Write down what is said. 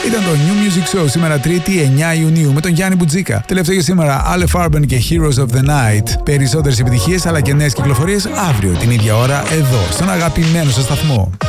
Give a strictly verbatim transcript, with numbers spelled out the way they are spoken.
Ήταν το New Music Show σήμερα Τρίτη εννιά Ιουνίου με τον Γιάννη Μπουτζίκα. Τελευταίο για σήμερα Ale Farben και Heroes of the Night. Περισσότερες επιτυχίες αλλά και νέες κυκλοφορίες αύριο την ίδια ώρα εδώ στον αγαπημένο σας σταθμό.